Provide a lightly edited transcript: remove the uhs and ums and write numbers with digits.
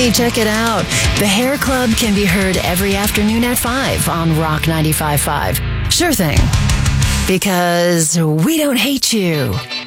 Hey, check it out. The Hair Club can be heard every afternoon at 5 on Rock 95.5. Sure thing. Because we don't hate you.